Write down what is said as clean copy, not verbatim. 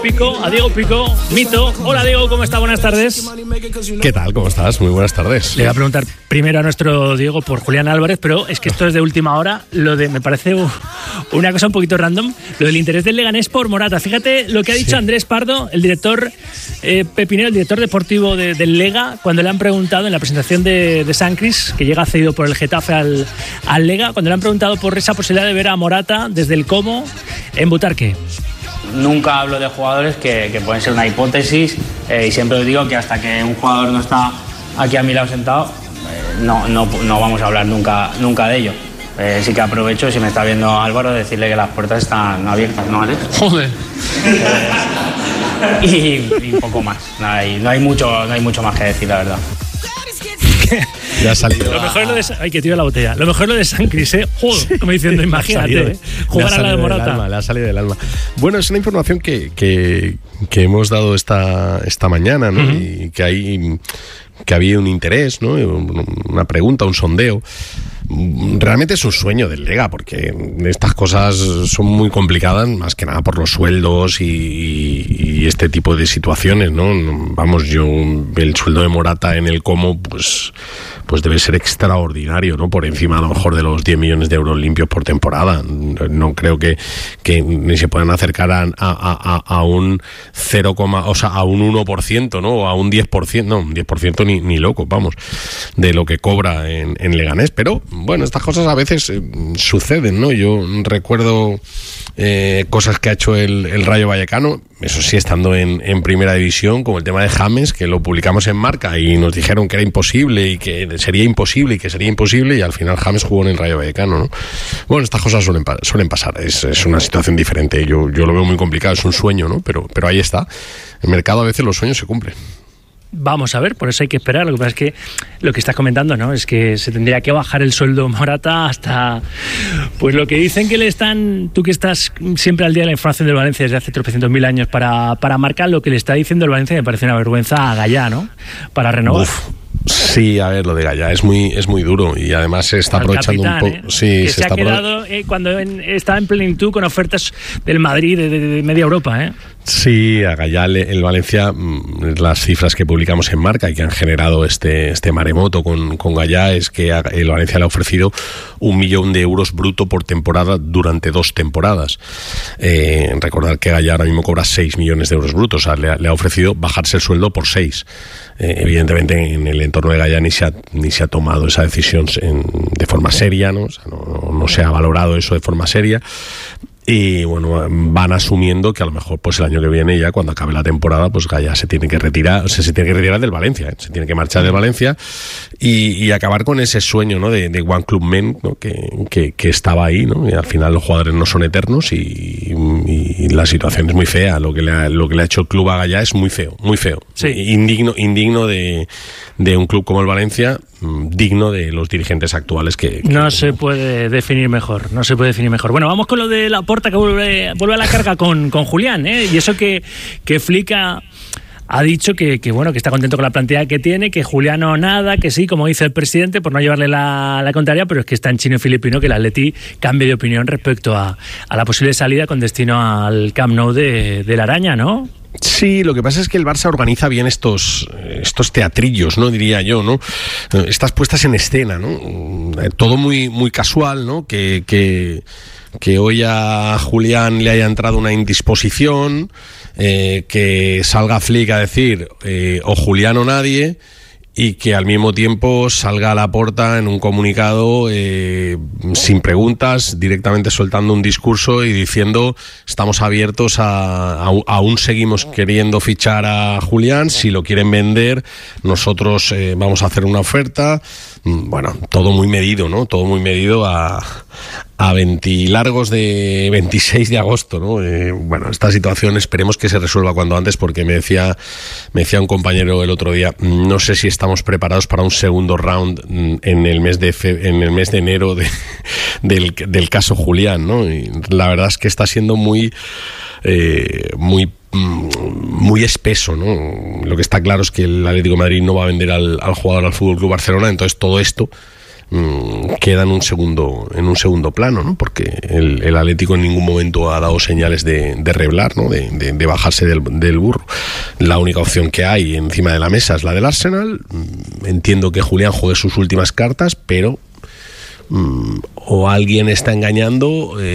Pico, a Diego Pico, mito. Hola Diego, ¿cómo está? Buenas tardes. ¿Qué tal? ¿Cómo estás? Muy buenas tardes. Le voy a preguntar primero a nuestro Diego por Julián Álvarez, pero es que esto es de última hora. Me parece una cosa un poquito random, lo del interés del Leganés por Morata. Fíjate lo que ha dicho Andrés Pardo, el director Pepinero, el director deportivo del Lega, cuando le han preguntado en la presentación de Sancris, que llega cedido por el Getafe al Lega, cuando le han preguntado por esa posibilidad de ver a Morata desde el Como en Butarque. Nunca hablo de jugadores que pueden ser una hipótesis, y siempre os digo que hasta que un jugador no está aquí a mi lado sentado, no vamos a hablar nunca de ello. Sí que aprovecho, si me está viendo Álvaro, decirle que las puertas están abiertas, ¿no, Alex? Joder. Y poco más. No hay mucho más que decir, la verdad. Ya ha salido. Lo mejor es lo de... Ay, que tiro la botella. Lo mejor es lo de Sancris, ¿eh? Joder, como diciendo, imagínate, jugar a la de Morata. Le ha salido del alma. Bueno, es una información que hemos dado esta mañana, ¿no? Y que había un interés, ¿no? Una pregunta, un sondeo. Realmente es un sueño del Lega, porque estas cosas son muy complicadas, más que nada por los sueldos y este tipo de situaciones, ¿no? Vamos, el sueldo de Morata en el Como, pues debe ser extraordinario, ¿no? Por encima a lo mejor de los 10 millones de euros limpios por temporada. No creo que ni se puedan acercar a un 0, o sea, a un 1%, ¿no? O a un 10%, no, un 10% ni loco, vamos, de lo que cobra en Leganés. Pero bueno, estas cosas a veces suceden, ¿no? Yo recuerdo cosas que ha hecho el Rayo Vallecano, eso sí, estando en primera división, como el tema de James, que lo publicamos en Marca y nos dijeron que era imposible y que sería imposible y al final James jugó en el Rayo Vallecano, ¿no? Bueno, estas cosas suelen pasar, es una situación diferente, yo lo veo muy complicado, es un sueño, ¿no? Pero ahí está, en el mercado a veces los sueños se cumplen. Vamos a ver, por eso hay que esperar. Lo que pasa es que lo que estás comentando, ¿no? Es que se tendría que bajar el sueldo Morata hasta... Pues lo que dicen que le están... Tú que estás siempre al día de la información del Valencia desde hace 300.000 años para Marca, lo que le está diciendo el Valencia me parece una vergüenza a Gallá, ¿no? Para renovar. Uf. Sí, a ver, lo de Gallá es muy duro y además se está aprovechando capitán, un poco. Sí, que se ha quedado cuando estaba en plenitud con ofertas del Madrid de media Europa, ¿eh? Sí, a Gallá el Valencia, las cifras que publicamos en Marca y que han generado este maremoto con Gallá es que el Valencia le ha ofrecido 1 millón de euros bruto por temporada durante 2 temporadas. Recordar que Gallá ahora mismo cobra 6 millones de euros brutos, o sea, le ha ofrecido bajarse el sueldo por 6. Evidentemente en el entorno de Gallá ni se ha tomado esa decisión de forma seria, ¿no? O sea, no se ha valorado eso de forma seria. Y bueno, van asumiendo que a lo mejor pues el año que viene, ya cuando acabe la temporada, pues Gallá se tiene que retirar, se tiene que retirar del Valencia, se tiene que marchar del Valencia y acabar con ese sueño, ¿no? de One Club Men, ¿no? que estaba ahí, ¿no? Y al final los jugadores no son eternos y la situación es muy fea. Lo que le ha hecho el club a Gallá es muy feo, muy feo. Sí. Indigno de un club como el Valencia, digno de los dirigentes actuales que no se puede definir mejor. Bueno, vamos con lo de Laporta, que vuelve a la carga con Julián, ¿eh? Y eso que Flick ha dicho que está contento con la plantilla que tiene, que Julián no nada, que sí, como dice el presidente, por no llevarle la contraria, pero es que está en chino y filipino que el Atleti cambie de opinión respecto a la posible salida con destino al Camp Nou de la Araña, ¿no? Sí, lo que pasa es que el Barça organiza bien estos teatrillos, ¿no? Diría yo, ¿no? Estas puestas en escena, ¿no? Todo muy, muy casual, ¿no? Que hoy a Julián le haya entrado una indisposición, que salga Flick a decir o Julián o nadie, y que al mismo tiempo salga a Laporta en un comunicado sin preguntas, directamente soltando un discurso y diciendo estamos abiertos aún seguimos queriendo fichar a Julián, si lo quieren vender nosotros vamos a hacer una oferta. Bueno, todo muy medido, ¿no? Todo muy medido a 20 largos de 26 de agosto, ¿no? Bueno, esta situación esperemos que se resuelva cuanto antes, porque me decía un compañero el otro día, no sé si estamos preparados para un segundo round en el mes de enero del caso Julián, ¿no? Y la verdad es que está siendo muy espeso, ¿no? Lo que está claro es que el Atlético de Madrid no va a vender al jugador al Fútbol Club Barcelona, entonces todo esto queda en un segundo plano, ¿no? Porque el Atlético en ningún momento ha dado señales de reblar, ¿no? de bajarse del burro. La única opción que hay encima de la mesa es la del Arsenal. Entiendo que Julián juegue sus últimas cartas, pero o alguien está engañando